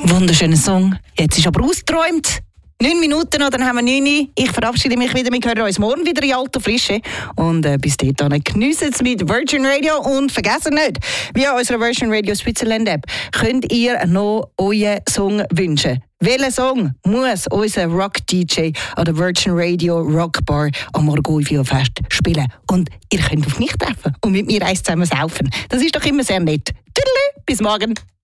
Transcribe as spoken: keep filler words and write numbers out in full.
Wunderschöner Song. Jetzt ist aber ausgeträumt. Neun Minuten noch, dann haben wir neun. Ich verabschiede mich wieder. Wir hören uns morgen wieder in alter Frische. Und äh, bis dahin geniessen es mit Virgin Radio. Und vergessen nicht, via unserer Virgin Radio Switzerland App könnt ihr noch euren Song wünschen. Welchen Song muss unser Rock-D J an der Virgin Radio Rock Bar am Morgolvio Fest spielen? Und ihr könnt auf mich treffen und mit mir eins zusammen saufen. Das ist doch immer sehr nett. Tschüss, bis morgen.